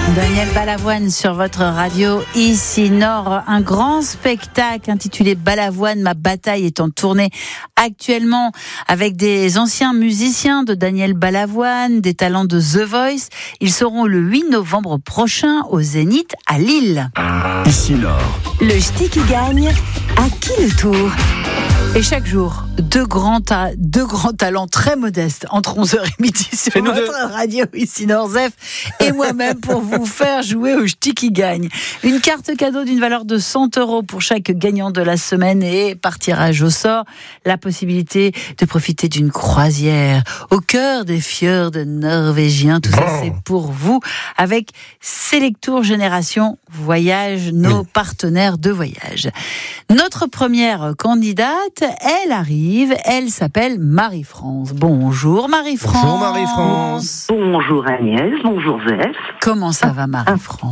Daniel Balavoine sur votre radio ici Nord, un grand spectacle intitulé Balavoine, ma bataille est en tournée actuellement avec des anciens musiciens de Daniel Balavoine, des talents de The Voice. Ils seront le 8 novembre prochain au Zénith à Lille. Ici Nord. Le ch'ti qui gagne, à qui le tour ? Et chaque jour, deux grands talents très modestes entre 11h et midi sur votre radio ici Nord-Zef et moi-même pour vous faire jouer au ch'ti qui gagne. Une carte cadeau d'une valeur de 100 € pour chaque gagnant de la semaine et par tirage au sort, la possibilité de profiter d'une croisière au cœur des fjords norvégiens. Tout ça, c'est pour vous avec Selectour Génération Voyage, nos partenaires de voyage. Notre première candidate, elle arrive, elle s'appelle Marie-France. Bonjour Marie-France. Bonjour Marie-France. Bonjour Agnès, bonjour Zef. Comment ça va Marie-France ?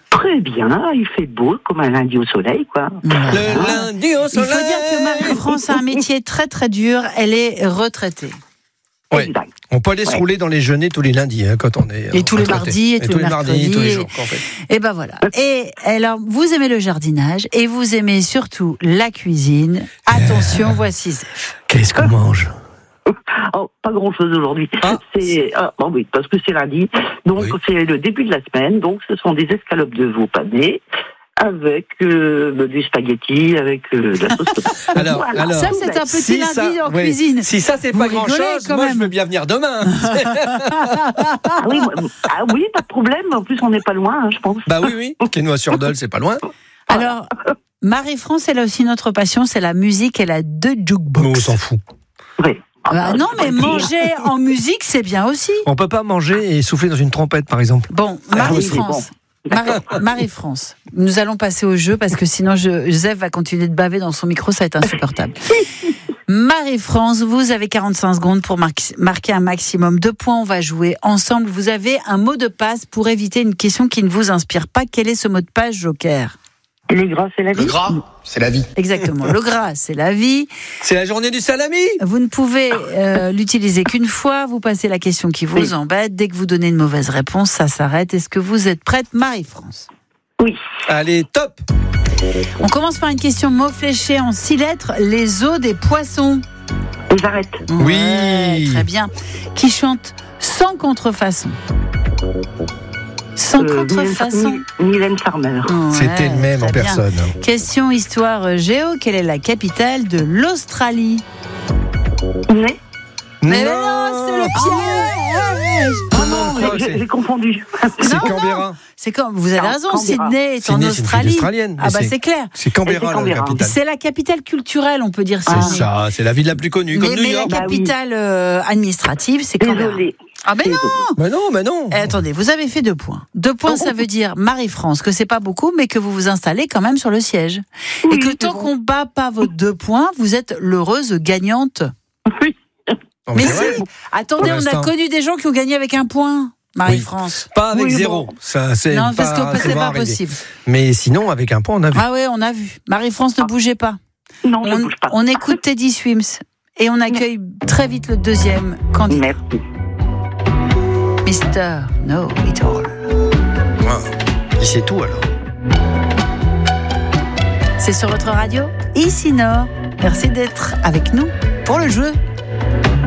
Très bien, il fait beau comme un lundi au soleil, quoi. Voilà. Le lundi au soleil. Il faut dire que Marie-France a un métier très très dur, elle est retraitée. Oui. Exact. On peut aller se rouler dans les genêts tous les lundis quand on est. Et tous les retraité. mardis, et tous les mercredis. tous les jours, en fait. Et ben voilà. Et alors, vous aimez le jardinage et vous aimez surtout la cuisine. Attention, voici Zef. Qu'est-ce qu'on mange ? Oh, pas grand-chose aujourd'hui. Oui, parce que c'est lundi, donc c'est le début de la semaine, donc ce sont des escalopes de veau panées avec du spaghetti, avec de la sauce tomate. Alors, Ça, c'est un petit lundi en cuisine. Si ça, c'est Vous pas rigolez, grand-chose, quand moi, même. je veux bien venir demain. Oui, pas de problème. En plus, on n'est pas loin, hein, je pense. Bah oui. Quesnoy-sur-Dole, c'est pas loin. Alors, Marie-France, elle a aussi une autre passion, c'est la musique, elle a 2 jukebox. Mais on s'en fout. Oui. Non, mais manger en musique, c'est bien aussi. On peut pas manger et souffler dans une trompette, par exemple. Bon, Marie-France. Marie-France, nous allons passer au jeu parce que sinon Joseph va continuer de baver dans son micro, ça va être insupportable. Marie-France, vous avez 45 secondes pour marquer un maximum de points. On va jouer ensemble. Vous avez un mot de passe pour éviter une question qui ne vous inspire pas. Quel est ce mot de passe, Joker ? Les gras, c'est la vie. Le gras, c'est la vie. Exactement. Le gras, c'est la vie. C'est la journée du salami. Vous ne pouvez l'utiliser qu'une fois. Vous passez la question qui vous embête. Dès que vous donnez une mauvaise réponse, ça s'arrête. Est-ce que vous êtes prête, Marie-France ? Oui. Allez, top. On commence par une question mot fléché en 6 lettres. Les os des poissons. Les arrêtes. Oui. Ouais, très bien. Qui chante sans contrefaçon. Sans contrefaçon. Mylène Farmer. C'était le même en très bien. personne. Question histoire géo. Quelle est la capitale de l'Australie ? Mais non, c'est le piège. J'ai confondu. C'est Non, Canberra. C'est comme vous avez raison. Canberra. Sydney est en Sydney, c'est une ville Australie. australienne, Ah mais bah c'est clair. C'est Canberra, la capitale. C'est la capitale culturelle, on peut dire. C'est Sydney. ça, c'est la ville la plus connue, comme New Mais la York. capitale administrative, c'est Canberra. Désolée. Ah ben non. Mais non. Attendez, vous avez fait 2 points. 2 points, ça veut dire, Marie-France, que c'est pas beaucoup, mais que vous vous installez quand même sur le siège. Oui, et que c'est tant bon. qu'on bat pas vos 2 points, vous êtes l'heureuse gagnante. Oui. Non, Mais c'est si, vrai. attendez, Pour on a l'instant. connu des gens qui ont gagné avec 1 point, Marie-France. Pas avec Oui, 0. bon. Ça, c'est Non, parce que c'est souvent pas arrivé. possible. Mais sinon, avec un point, on a vu. Ah ouais, on a vu. Marie-France, ne bougez pas. Non, je ne bouge pas. On écoute Teddy Swims et on accueille très vite le deuxième candidat. Merci. Mr. Know It All. Wow. Il sait tout alors. C'est sur votre radio, ici Nord. Merci d'être avec nous pour le jeu.